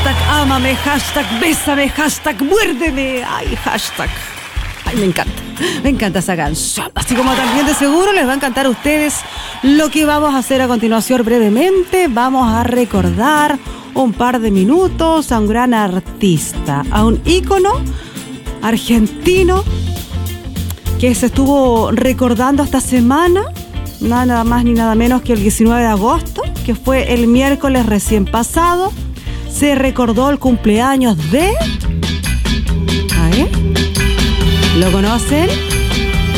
Hashtag ámame, hashtag bésame, hashtag muérdeme. Ay, hashtag. Ay, me encanta esa canción. Así como también de seguro les va a encantar a ustedes lo que vamos a hacer a continuación brevemente. Vamos a recordar un par de minutos a un gran artista, a un ícono argentino que se estuvo recordando esta semana, nada más ni nada menos que el 19 de agosto, que fue el miércoles recién pasado. Se recordó el cumpleaños de... A ver, ¿lo conocen?